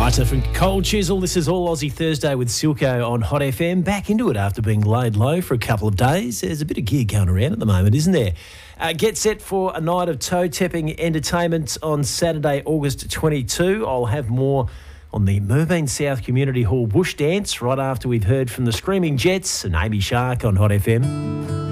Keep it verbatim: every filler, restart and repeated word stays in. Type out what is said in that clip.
Writer from Cold Chisel. This is All Aussie Thursday with Silko on Hot F M. Back into it after being laid low for a couple of days. There's a bit of gear going around at the moment, isn't there? Uh, get set for a night of toe-tapping entertainment on Saturday, August twenty-second. I'll have more on the Merbein South Community Hall bush dance right after we've heard from the Screaming Jets and Amy Shark on Hot F M.